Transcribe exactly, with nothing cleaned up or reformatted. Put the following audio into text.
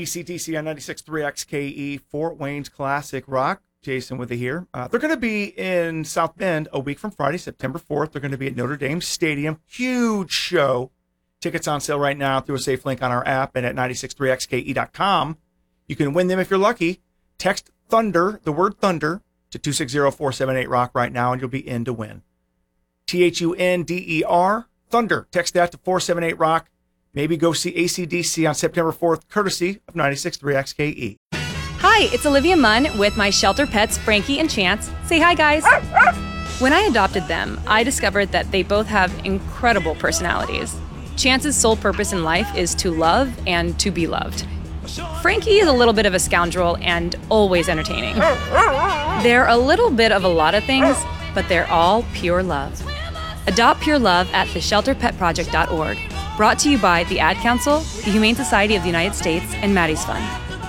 A C D C on ninety-six point three X K E, Fort Wayne's Classic Rock. Jason with you here. Uh, they're going to be in South Bend a week from Friday, September fourth. They're going to be at Notre Dame Stadium. Huge show. Tickets on sale right now through a safe link on our app and at ninety-six point three X K E dot com. You can win them if you're lucky. Text Thunder, the word Thunder, to two six zero four seven eight rock right now, and you'll be in to win. T H U N D E R, Thunder. Text that to four seven eight rock. Maybe go see A C D C on September fourth, courtesy of ninety-six point three X K E. Hi, it's Olivia Munn with my shelter pets, Frankie and Chance. Say hi, guys. When I adopted them, I discovered that they both have incredible personalities. Chance's sole purpose in life is to love and to be loved. Frankie is a little bit of a scoundrel and always entertaining. They're a little bit of a lot of things, but they're all pure love. Adopt pure love at the shelter pet project dot org. Brought to you by the Ad Council, the Humane Society of the United States, and Maddie's Fund.